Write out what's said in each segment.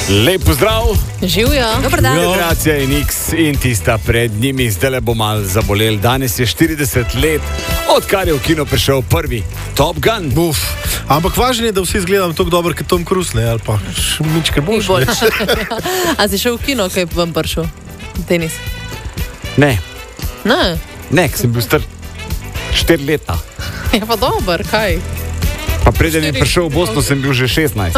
Lep pozdrav. Živijo. Dobar dan. Generacija NX in tista pred njimi, zdaj bo malo zabolel. Danes je 40 let, odkar je v kino prišel prvi Top Gun. Uf, ampak važno je, da vsi izgledam tako dobro kot Tom Cruise, ne, ali pa ničkar boljše. A si šel v kino, kaj vam prišel? Tenis? Ne, Ne, sem bil star 4 leta. je pa dober, kaj? Pa preden je prišel v Bosno, sem bil že 16.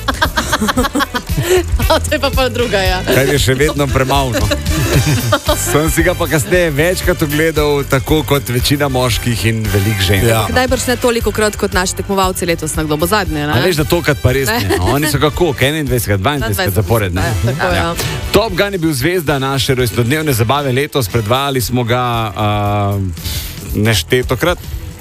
To je pa druga, ja. Kar je še vedno premalo. Sem si ga pa kasneje večkrat ogledal, tako kot večina moških in velik žensk. Ja. Kdaj brž ne toliko krat kot naši tekmovalci letos, na kdo bo zadnji, A ne? veš, da tokrat pa res ne. Oni so kako, 21, 22 zaporedne. Tako, ja. Top Gun je bil zvezda naše rojstnodnevne zabave letos, predvajali smo ga neštetokrat,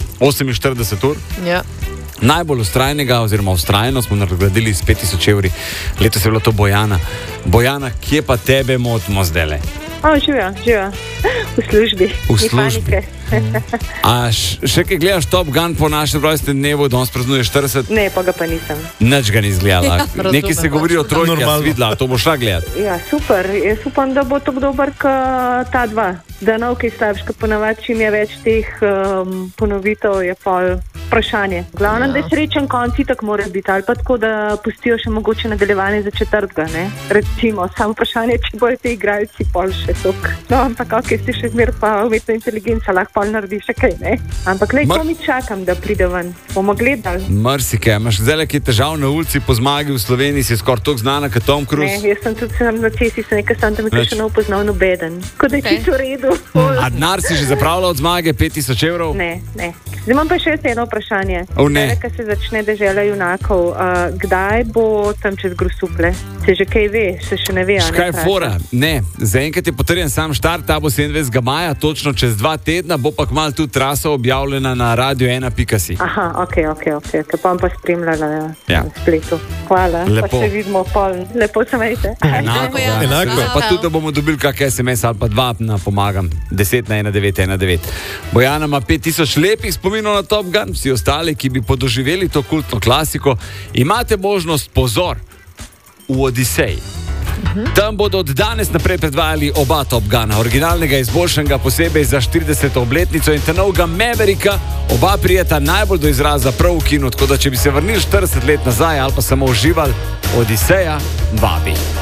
48 ur. Ja. Najbolj ustrajnega, oziroma ustrajno smo nadgradili s 5000 evri. Letos je bila to Bojana. Bojana, kje pa tebe motimo zdajle? Živijo. V službi. V službi. A še kaj gledaš Top Gun po našem rojstnem dnevu, danes praznuješ 40? Ne, pa ga pa nisem. Nič ga ni izgledala. razumem. Nekaj se govori o trojki, jaz Normalno. videla, to bo šla gledat. Ja, super. Jaz upam, da bo tako dober kot ta dva. Da nov, ki slabš, ker ponavadi čim je več teh ponovitev, je pol vprašanje. Glavno, da je srečen konc, tako mora biti. Ali pa tako, da pustijo še mogoče nadaljevanje za četrtega, ne? Recimo, samo vprašanje, če bojo te igralci pol še tok. No, ampak ok, si še zmer pa umetna inteligenca, lahko pol naredi še kaj, ne? Ampak lej, to mi čakam, da pride ven. Bomo gledali. Mrsike, imaš zdaj kaj težav na ulici po zmagi v Sloveniji, si skoraj toliko znana kot Tom Ne, Cruise. jaz sem tudi sem na cesti, sem nekaj sam tam še ne upoznal nobeden. Ko da je čisto v redu. A denar si že zapravila od zmage 5000 evrov? Ne. Zdaj imam pa še eno vprašanje. O, ne. Zdaj, ko se začne dežela junakov, kdaj bo tam čez Grosuplje? Se že kaj ve, se še ne ve. a ne, Škaj vprašam. fora? Ne, zaenkrat je potrjen sam štart, ta bo 27. maja, točno čez 2 tedna, bo pa kmalu tudi trasa objavljena na radio1.si. Aha, ok. Pa bom pa spremljala Ja. na spletu. Hvala. Lepo. Pa se vidimo pol. Lepo se majte. Enako, ja. Enako. Pa tudi, da bomo dobili kak SMS ali pa 2 na pomagam. 10 na 1919. Bojana ima 5000 lepih spominov na Top Gun, vsi ostali, ki bi podoživeli to kultno klasiko, imate možnost, pozor, v Odiseji. Tam bodo od danes naprej predvajali oba Top Guna, originalnega izboljšanega posebej za 40. obletnico in novega Mavericka. Oba prijeta najbolj do izraza prav v kinu, tako da če bi se vrnili 40 let nazaj ali pa samo uživali, Odiseja vabi.